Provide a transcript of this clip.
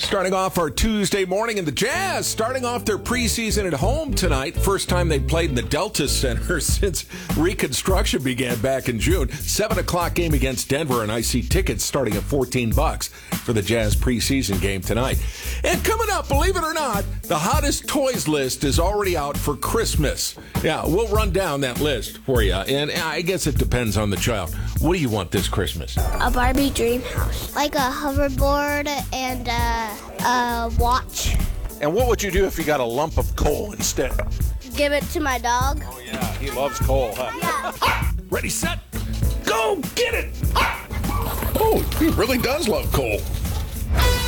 Starting off our Tuesday morning, in the Jazz starting off their preseason at home tonight. First time they played in the Delta Center since reconstruction began back in June. 7 o'clock game against Denver, and I see tickets starting at $14 for the Jazz preseason game tonight. And coming up, believe it or not, the hottest toys list is already out for Christmas. Yeah, we'll run down that list for you, and I guess it depends on the child. What do you want this Christmas? A Barbie dream house. Like a hoverboard and a watch. And what would you do if you got a lump of coal instead? Give it to my dog. Oh, yeah, he loves coal, huh? Yeah. Ready, set, go, get it! Oh, he really does love coal.